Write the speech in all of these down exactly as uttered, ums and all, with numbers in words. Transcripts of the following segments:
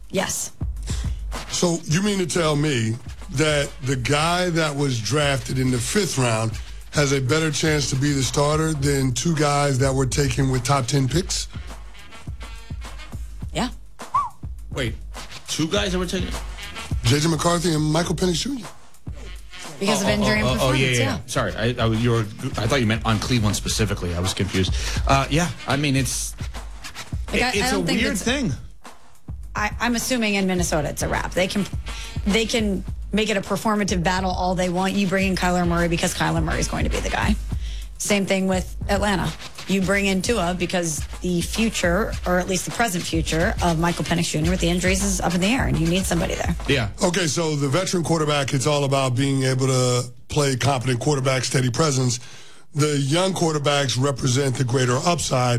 Yes. So you mean to tell me that the guy that was drafted in the fifth round has a better chance to be the starter than two guys that were taken with top ten picks? Yeah. Wait, two guys that were taken? J J McCarthy and Michael Penix Junior Because oh, of injury oh, and oh, performance, oh, yeah, yeah, yeah. yeah. Sorry, I, I, you were, I thought you meant on Cleveland specifically. I was confused. Uh, yeah, I mean, it's Like, I- I it's a don't think weird it's- thing. I, I'm assuming in Minnesota it's a wrap. They can they can make it a performative battle all they want. You bring in Kyler Murray because Kyler Murray is going to be the guy. Same thing with Atlanta. You bring in Tua because the future, or at least the present future, of Michael Penix Junior with the injuries is up in the air, and you need somebody there. Yeah. Okay, so the veteran quarterback, it's all about being able to play competent quarterback, steady presence. The young quarterbacks represent the greater upside.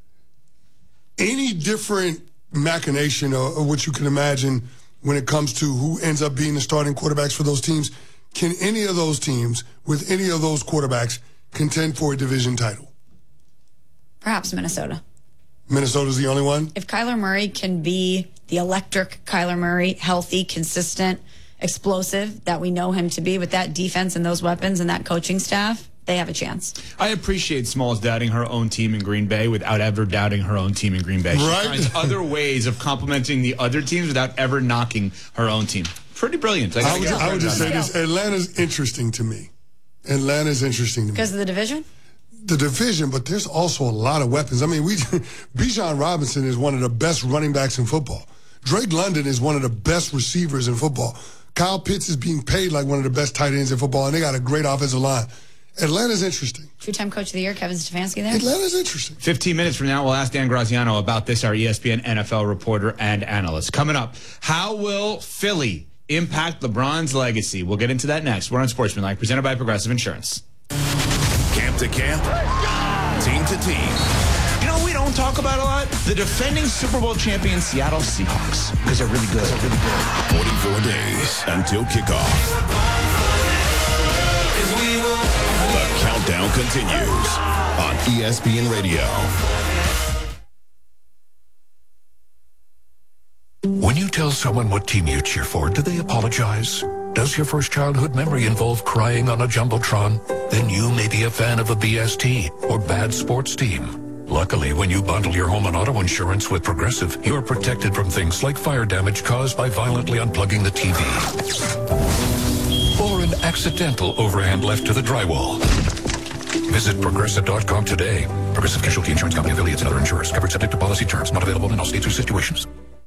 Any different machination or, or what you can imagine when it comes to who ends up being the starting quarterbacks for those teams, can any of those teams with any of those quarterbacks contend for a division title? Perhaps Minnesota. Minnesota's the only one? If Kyler Murray can be the electric Kyler Murray, healthy, consistent, explosive that we know him to be with that defense and those weapons and that coaching staff, they have a chance. I appreciate Smalls doubting her own team in Green Bay without ever doubting her own team in Green Bay. She Right. finds other ways of complimenting the other teams without ever knocking her own team. Pretty brilliant. I, I would, I would just say this. Atlanta's interesting to me. Atlanta's interesting to me. Because of the division? The division, but there's also a lot of weapons. I mean, we Bijan Robinson is one of the best running backs in football. Drake London is one of the best receivers in football. Kyle Pitts is being paid like one of the best tight ends in football, and they got a great offensive line. Atlanta's interesting. Two-time coach of the year, Kevin Stefanski there. Atlanta's interesting. fifteen minutes from now, we'll ask Dan Graziano about this, our E S P N N F L reporter and analyst. Coming up, how will Philly impact LeBron's legacy? We'll get into that next. We're on Sportsmanlike, presented by Progressive Insurance. Camp to camp, team to team. You know what we don't talk about a lot? The defending Super Bowl champion Seattle Seahawks. Because they're really good. They're really good. forty-four days until kickoff. The countdown continues on E S P N Radio. When you tell someone what team you cheer for, do they apologize? Does your first childhood memory involve crying on a Jumbotron? Then you may be a fan of a B S T or bad sports team. Luckily, when you bundle your home and auto insurance with Progressive, you're protected from things like fire damage caused by violently unplugging the T V. Or an accidental overhand left to the drywall. Visit Progressive dot com today. Progressive Casualty Insurance Company affiliates and other insurers. Covered subject to policy terms. Not available in all states or situations.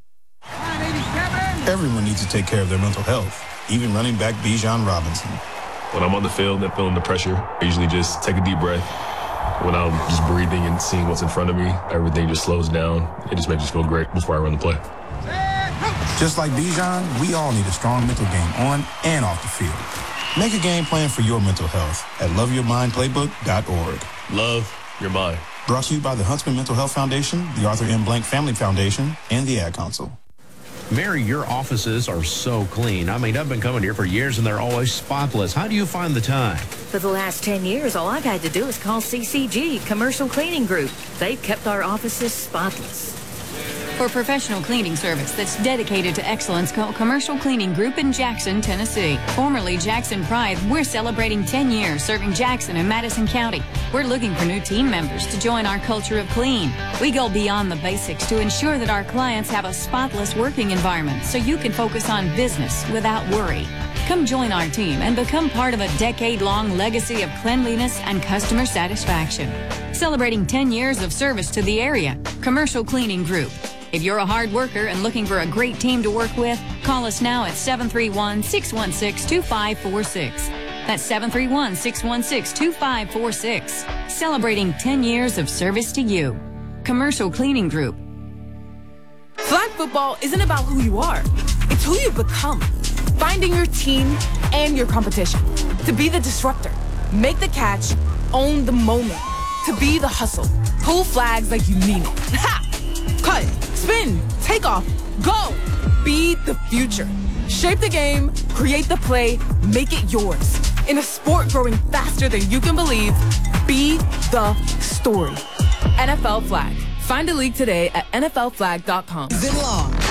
Everyone needs to take care of their mental health, even running back Bijan Robinson. When I'm on the field and feeling the pressure, I usually just take a deep breath. When I'm just breathing and seeing what's in front of me, everything just slows down. It just makes me feel great before I run the play. Just like Bijan, we all need a strong mental game on and off the field. Make a game plan for your mental health at love your mind playbook dot org. Love your mind. Brought to you by the Huntsman Mental Health Foundation, the Arthur M. Blank Family Foundation, and the Ad Council. Mary, your offices are so clean. I mean, I've been coming here for years and they're always spotless. How do you find the time? For the last ten years, all I've had to do is call C C G, Commercial Cleaning Group. They've kept our offices spotless. For professional cleaning service that's dedicated to excellence, call Commercial Cleaning Group in Jackson, Tennessee. Formerly Jackson Pride, we're celebrating ten years serving Jackson and Madison County. We're looking for new team members to join our culture of clean. We go beyond the basics to ensure that our clients have a spotless working environment so you can focus on business without worry. Come join our team and become part of a decade-long legacy of cleanliness and customer satisfaction. Celebrating ten years of service to the area, Commercial Cleaning Group. If you're a hard worker and looking for a great team to work with, call us now at seven three one, six one six, two five four six. That's seven three one, six one six, two five four six. Celebrating ten years of service to you. Commercial Cleaning Group. Flag football isn't about who you are. It's who you become. Finding your team and your competition. To be the disruptor. Make the catch. Own the moment. To be the hustle. Pull flags like you mean it. Ha! Cut. Spin. Take off. Go. Be the future. Shape the game. Create the play. Make it yours. In a sport growing faster than you can believe, be the story. N F L Flag. Find a league today at N F L flag dot com. Season long,